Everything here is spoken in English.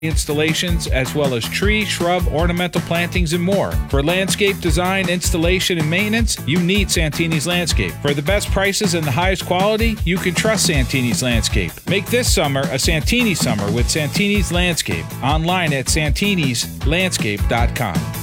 installations, as well as tree, shrub, ornamental plantings, and more. For landscape design, installation, and maintenance, you need Santini's Landscape. For the best prices and the highest quality, you can trust Santini's Landscape. Make this summer a Santini summer with Santini's Landscape. Online at santinislandscape.com.